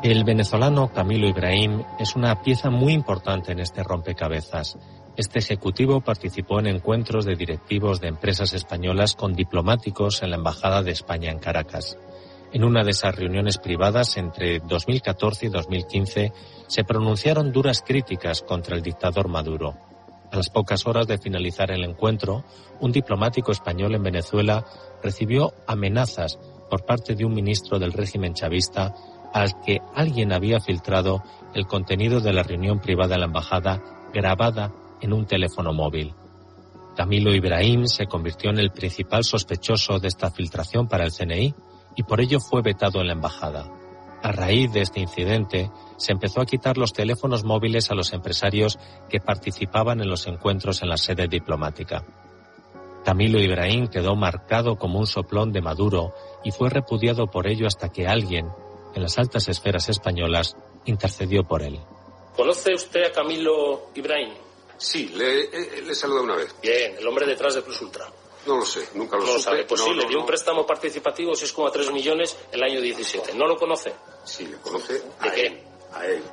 El venezolano Camilo Ibrahim es una pieza muy importante en este rompecabezas. Este ejecutivo participó en encuentros de directivos de empresas españolas con diplomáticos en la Embajada de España en Caracas. En una de esas reuniones privadas entre 2014 y 2015 se pronunciaron duras críticas contra el dictador Maduro. A las pocas horas de finalizar el encuentro, un diplomático español en Venezuela recibió amenazas por parte de un ministro del régimen chavista al que alguien había filtrado el contenido de la reunión privada en la embajada grabada en un teléfono móvil. Camilo Ibrahim se convirtió en el principal sospechoso de esta filtración para el CNI y por ello fue vetado en la embajada. A raíz de este incidente, se empezó a quitar los teléfonos móviles a los empresarios que participaban en los encuentros en la sede diplomática. Camilo Ibrahim quedó marcado como un soplón de Maduro y fue repudiado por ello hasta que alguien, en las altas esferas españolas, intercedió por él. ¿Conoce usted a Camilo Ibrahim? Sí, le he saludado una vez. Bien, el hombre detrás de Plus Ultra. No lo sé, nunca lo supe. No lo sabe. Pues sí, le dio un préstamo participativo de 6,3 millones el año 17. ¿No lo conoce? Sí, le conoce. ¿De qué? A él.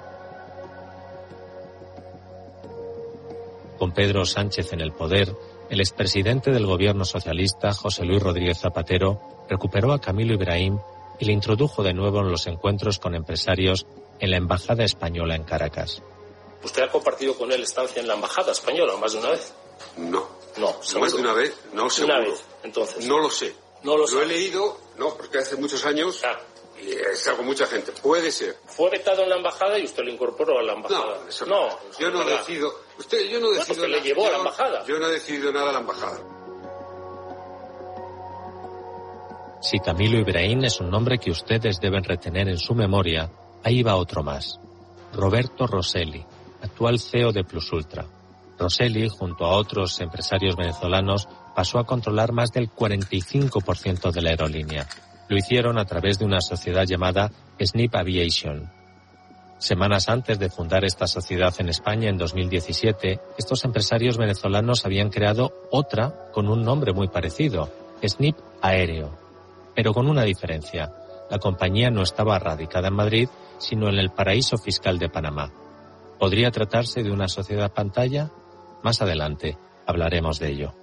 Con Pedro Sánchez en el poder, el expresidente del gobierno socialista, José Luis Rodríguez Zapatero, recuperó a Camilo Ibrahim y le introdujo de nuevo en los encuentros con empresarios en la Embajada Española en Caracas. ¿Usted ha compartido con él estancia en la Embajada Española más de una vez? No. No, ¿seguro? Más de una vez, no, seguro. Una vez, entonces. No lo sé. No lo sé. Lo he leído, no, porque hace muchos años y he estado con mucha gente. Puede ser. Fue vetado en la Embajada y usted lo incorporó a la Embajada. No, eso no. Yo no decido. Yo no decido. Pues le llevó a la Embajada. Yo no he decidido nada a la Embajada. Si Camilo Ibrahim es un nombre que ustedes deben retener en su memoria, ahí va otro más. Roberto Rosselli, actual CEO de Plus Ultra. Rosselli, junto a otros empresarios venezolanos, pasó a controlar más del 45% de la aerolínea. Lo hicieron a través de una sociedad llamada Snip Aviation. Semanas antes de fundar esta sociedad en España en 2017, estos empresarios venezolanos habían creado otra con un nombre muy parecido, Snip Aéreo. Pero con una diferencia. La compañía no estaba radicada en Madrid, sino en el paraíso fiscal de Panamá. ¿Podría tratarse de una sociedad pantalla? Más adelante hablaremos de ello.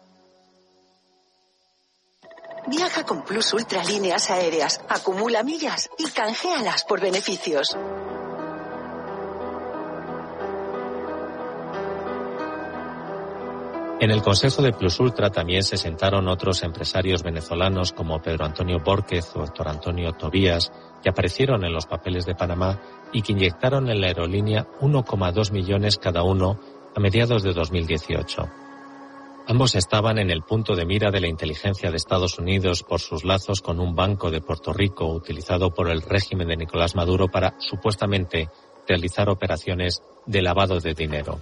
Viaja con Plus Ultra Líneas Aéreas, acumula millas y canjealas por beneficios. En el Consejo de Plus Ultra también se sentaron otros empresarios venezolanos como Pedro Antonio Bórquez o Héctor Antonio Tobías, que aparecieron en los papeles de Panamá y que inyectaron en la aerolínea 1,2 millones cada uno a mediados de 2018. Ambos estaban en el punto de mira de la inteligencia de Estados Unidos por sus lazos con un banco de Puerto Rico utilizado por el régimen de Nicolás Maduro para, supuestamente, realizar operaciones de lavado de dinero.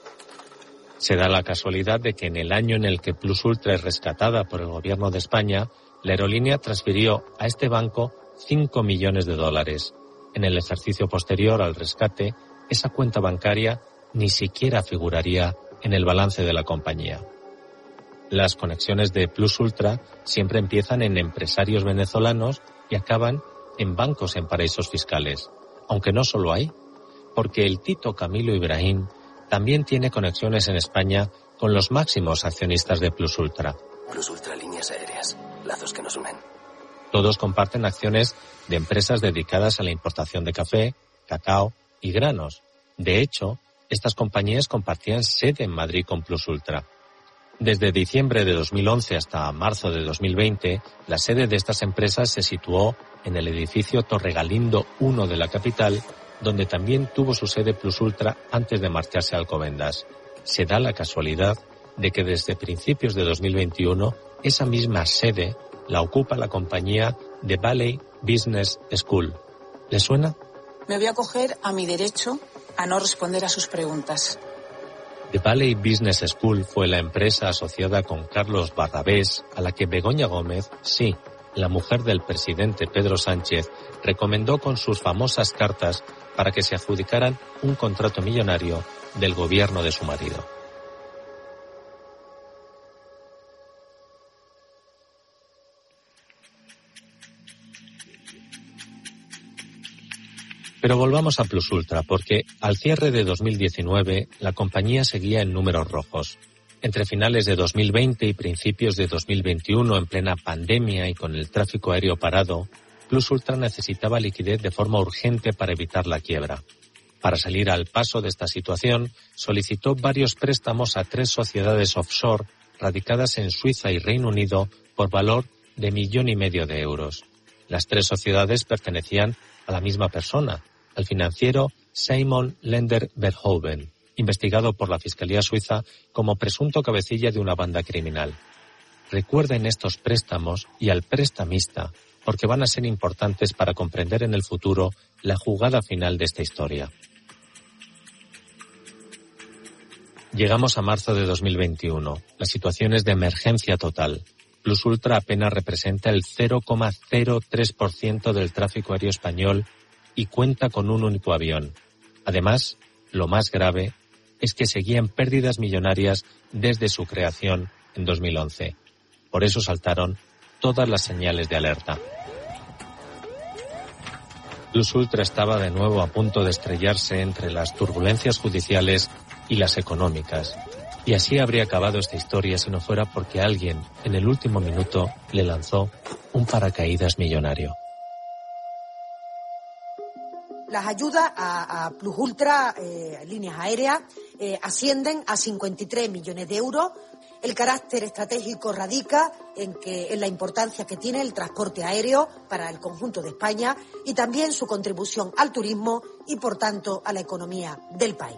Se da la casualidad de que en el año en el que Plus Ultra es rescatada por el gobierno de España, la aerolínea transfirió a este banco 5 millones de dólares. En el ejercicio posterior al rescate, esa cuenta bancaria ni siquiera figuraría en el balance de la compañía. Las conexiones de Plus Ultra siempre empiezan en empresarios venezolanos y acaban en bancos en paraísos fiscales. Aunque no solo hay, porque el Tito Camilo Ibrahim también tiene conexiones en España con los máximos accionistas de Plus Ultra. Plus Ultra Líneas Aéreas, lazos que nos unen. Todos comparten acciones de empresas dedicadas a la importación de café, cacao y granos. De hecho, estas compañías compartían sede en Madrid con Plus Ultra. Desde diciembre de 2011 hasta marzo de 2020, la sede de estas empresas se situó en el edificio Torre Galindo 1 de la capital, donde también tuvo su sede Plus Ultra antes de marcharse a Alcobendas. Se da la casualidad de que desde principios de 2021 esa misma sede la ocupa la compañía The Valley Business School. ¿Le suena? Me voy a acoger a mi derecho a no responder a sus preguntas. The Valley Business School fue la empresa asociada con Carlos Barrabés a la que Begoña Gómez, sí, la mujer del presidente Pedro Sánchez, recomendó con sus famosas cartas para que se adjudicaran un contrato millonario del gobierno de su marido. Pero volvamos a Plus Ultra, porque al cierre de 2019 la compañía seguía en números rojos. Entre finales de 2020 y principios de 2021, en plena pandemia y con el tráfico aéreo parado, Plus Ultra necesitaba liquidez de forma urgente para evitar la quiebra. Para salir al paso de esta situación, solicitó varios préstamos a 3 sociedades offshore radicadas en Suiza y Reino Unido por valor de 1,5 millones de euros. Las 3 sociedades pertenecían a la misma persona, al financiero Simon Lender-Verhoeven, investigado por la Fiscalía Suiza como presunto cabecilla de una banda criminal. Recuerden estos préstamos y al prestamista, porque van a ser importantes para comprender en el futuro la jugada final de esta historia. Llegamos a marzo de 2021. La situación es de emergencia total. Plus Ultra apenas representa el 0,03% del tráfico aéreo español y cuenta con un único avión. Además, lo más grave es que seguía en pérdidas millonarias desde su creación en 2011. Por eso saltaron todas las señales de alerta. Plus Ultra estaba de nuevo a punto de estrellarse entre las turbulencias judiciales y las económicas. Y así habría acabado esta historia si no fuera porque alguien, en el último minuto, le lanzó un paracaídas millonario. Las ayudas a Plus Ultra, líneas aéreas, ascienden a 53 millones de euros. El carácter estratégico radica en la importancia que tiene el transporte aéreo para el conjunto de España y también su contribución al turismo y, por tanto, a la economía del país.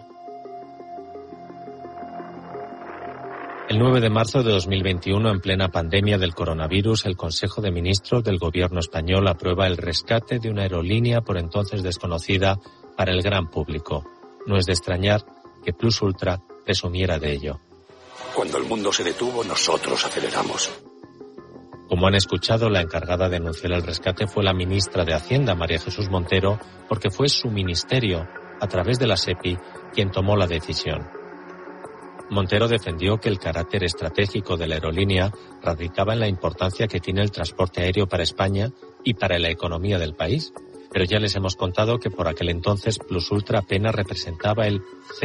El 9 de marzo de 2021, en plena pandemia del coronavirus, el Consejo de Ministros del Gobierno español aprueba el rescate de una aerolínea por entonces desconocida para el gran público. No es de extrañar que Plus Ultra presumiera de ello. Cuando el mundo se detuvo, nosotros aceleramos. Como han escuchado, la encargada de anunciar el rescate fue la ministra de Hacienda, María Jesús Montero, porque fue su ministerio, a través de la SEPI, quien tomó la decisión. Montero defendió que el carácter estratégico de la aerolínea radicaba en la importancia que tiene el transporte aéreo para España y para la economía del país. Pero ya les hemos contado que por aquel entonces Plus Ultra apenas representaba el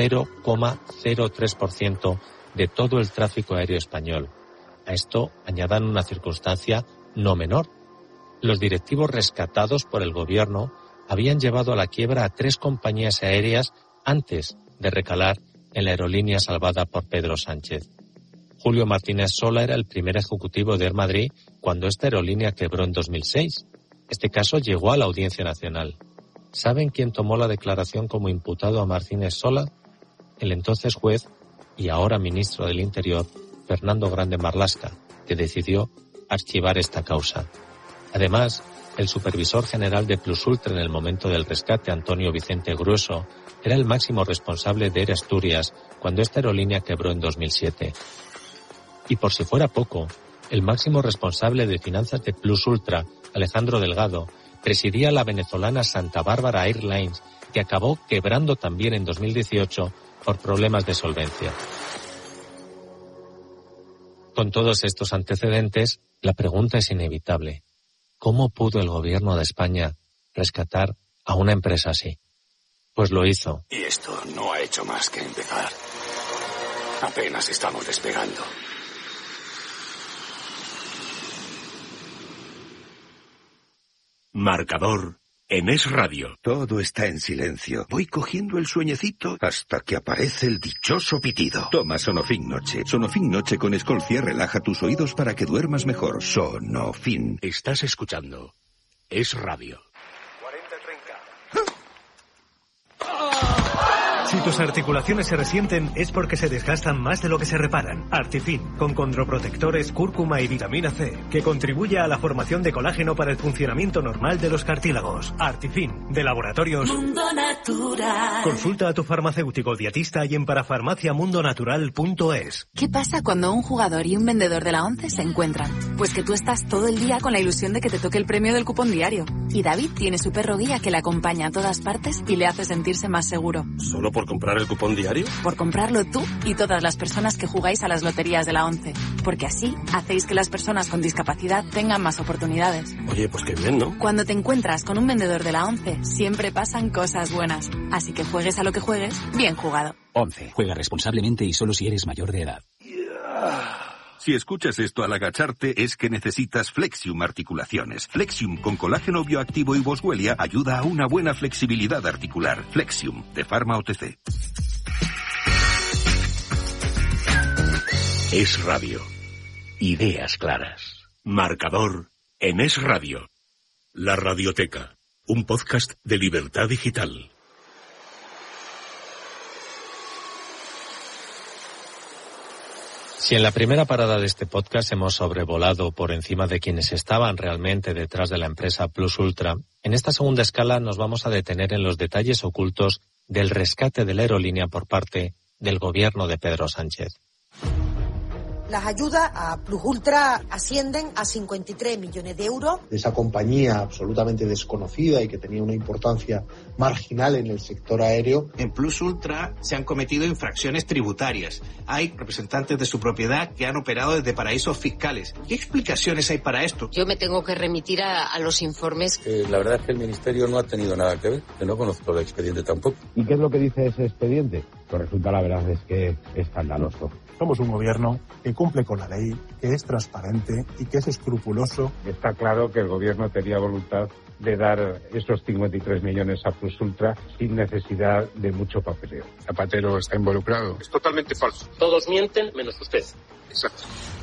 0,03% de todo el tráfico aéreo español. A esto añadan una circunstancia no menor. Los directivos rescatados por el gobierno habían llevado a la quiebra a 3 compañías aéreas antes de recalar en la aerolínea salvada por Pedro Sánchez. Julio Martínez Sola era el primer ejecutivo de Air Madrid cuando esta aerolínea quebró en 2006. Este caso llegó a la Audiencia Nacional. ¿Saben quién tomó la declaración como imputado a Martínez Sola? El entonces juez y ahora ministro del Interior, Fernando Grande Marlaska, que decidió archivar esta causa. Además, el supervisor general de Plus Ultra en el momento del rescate, Antonio Vicente Grueso, era el máximo responsable de Air Asturias cuando esta aerolínea quebró en 2007. Y por si fuera poco, el máximo responsable de finanzas de Plus Ultra, Alejandro Delgado, presidía la venezolana Santa Bárbara Airlines, que acabó quebrando también en 2018 por problemas de solvencia. Con todos estos antecedentes, la pregunta es inevitable. ¿Cómo pudo el gobierno de España rescatar a una empresa así? Pues lo hizo. Y esto no ha hecho más que empezar. Apenas estamos despegando. Marcador en Es Radio. Todo está en silencio. Voy cogiendo el sueñecito hasta que aparece el dichoso pitido. Toma Sonofin Noche. Sonofin Noche con Escolcia relaja tus oídos para que duermas mejor. Sonofin. Estás escuchando Es Radio. Si tus articulaciones se resienten es porque se desgastan más de lo que se reparan. Artifin, con condroprotectores, cúrcuma y vitamina C, que contribuye a la formación de colágeno para el funcionamiento normal de los cartílagos. Artifin, de Laboratorios Mundo Natural. Consulta a tu farmacéutico dietista y en parafarmaciamundonatural.es. ¿Qué pasa cuando un jugador y un vendedor de la ONCE se encuentran? Pues que tú estás todo el día con la ilusión de que te toque el premio del cupón diario. Y David tiene su perro guía que le acompaña a todas partes y le hace sentirse más seguro. Solo por ¿Por comprar el cupón diario? Por comprarlo tú y todas las personas que jugáis a las loterías de la ONCE. Porque así hacéis que las personas con discapacidad tengan más oportunidades. Oye, pues qué bien, ¿no? Cuando te encuentras con un vendedor de la ONCE, siempre pasan cosas buenas. Así que juegues a lo que juegues, bien jugado. ONCE. Juega responsablemente y solo si eres mayor de edad. Si escuchas esto al agacharte es que necesitas Flexium Articulaciones. Flexium con colágeno bioactivo y boswellia ayuda a una buena flexibilidad articular. Flexium, de Pharma OTC. Es Radio. Ideas claras. Marcador en Es Radio. La Radioteca. Un podcast de Libertad Digital. Si en la primera parada de este podcast hemos sobrevolado por encima de quienes estaban realmente detrás de la empresa Plus Ultra, en esta segunda escala nos vamos a detener en los detalles ocultos del rescate de la aerolínea por parte del gobierno de Pedro Sánchez. Las ayudas a Plus Ultra ascienden a 53 millones de euros. Esa compañía absolutamente desconocida y que tenía una importancia marginal en el sector aéreo. En Plus Ultra se han cometido infracciones tributarias. Hay representantes de su propiedad que han operado desde paraísos fiscales. ¿Qué explicaciones hay para esto? Yo me tengo que remitir a los informes. La verdad es que el Ministerio no ha tenido nada que ver, que no conozco el expediente tampoco. ¿Y qué es lo que dice ese expediente? Pues resulta, la verdad es que es escandaloso. Somos un gobierno que cumple con la ley, que es transparente y que es escrupuloso. Está claro que el gobierno tenía voluntad de dar esos 53 millones a Plus Ultra sin necesidad de mucho papeleo. Zapatero está involucrado. Es totalmente falso. Todos mienten menos usted. Exacto.